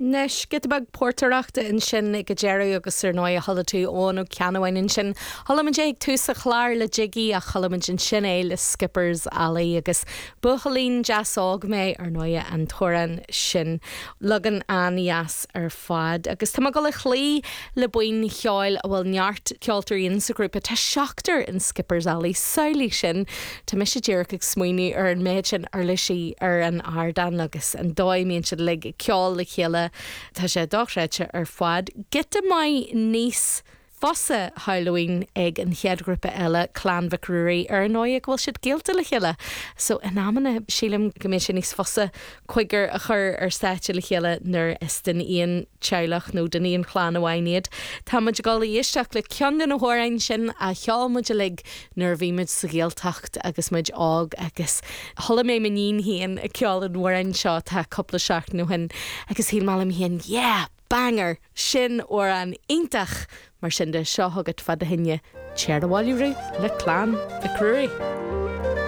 Nes gitbag portarachta in sin ag Jerry agus ar 9 hala tú ón ó ceanhain in sin. Halaman ag tú sa chláir le jiggy a chalaman sin é le Skippers Alley agus buchalín jazz ág mé ar 9 an toran sin lugan anias ar fad. Agus tá go le chlí le buin cheáil a bhfuil neart ceoltaríonn sa grúpa tá seachtar in Skippers Alley saolí sin tá mis sé ddíreach ag smuoine ar an méid sin ar lisí ar an ardan agus an dóimíonn siad le ceáil le chéile tá sé dochreite ar fad. Gite mai níos fosa Halloween ag an cheadgrúpa eile Clan Vicruí ar 9 bhfuil siad gialta le chéile. So in amana sílim go sin níos fosa chuigar a chur ar státe le chéile nar is den íon teilech nó den íon chláán amhainiad. Tá muid gála isteach le ceangan ó hórain sin a cheáil muid le nar bhíimiid sa géaltacht agus muid ág agus thola mé manín híon a ceáil an hórain seo tá coppla seach nó hin agus hí málam híon banger sin ó an intach mar sin de seo thugad fad a hinne Cheir a bháilú le Clan Vicruí.